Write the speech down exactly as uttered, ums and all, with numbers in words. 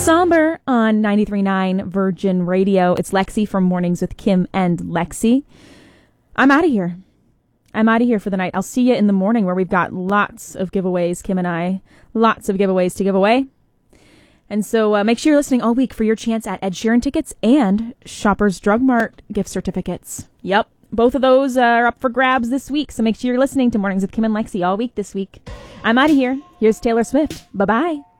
Somber on ninety-three point nine Virgin Radio. It's Lexi from Mornings with Kim and Lexi. I'm out of here. I'm out of here for the night. I'll see you in the morning where we've got lots of giveaways, Kim and I. Lots of giveaways to give away. And so uh, make sure you're listening all week for your chance at Ed Sheeran tickets and Shoppers Drug Mart gift certificates. Yep, both of those uh, are up for grabs this week. So make sure you're listening to Mornings with Kim and Lexi all week this week. I'm out of here. Here's Taylor Swift. Bye-bye.